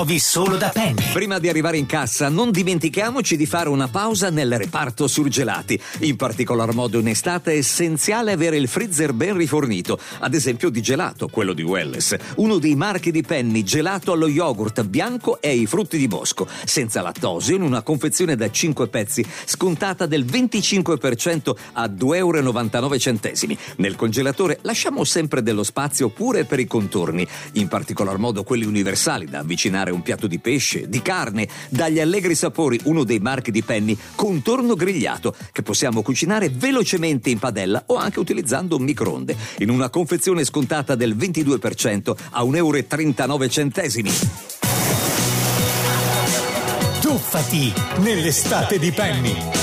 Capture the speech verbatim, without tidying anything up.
trovi solo da Penny. Prima di arrivare in cassa, non dimentichiamoci di fare una pausa nel reparto surgelati. In particolar modo in estate è essenziale avere il freezer ben rifornito, ad esempio di gelato, quello di Welles, uno dei marchi di Penny, gelato allo yogurt bianco e ai frutti di bosco, senza lattosio, in una confezione da cinque pezzi, scontata del venticinque per cento a due virgola novantanove euro. Nel congelatore lasciamo sempre dello spazio pure per i contorni, in particolar modo quelli universali da avvicinare un piatto di pesce, di carne, dagli allegri sapori, uno dei marchi di Penny, contorno grigliato, che possiamo cucinare velocemente in padella o anche utilizzando un microonde, in una confezione scontata del ventidue per cento a un euro e trentanove centesimi. Tuffati nell'estate di Penny.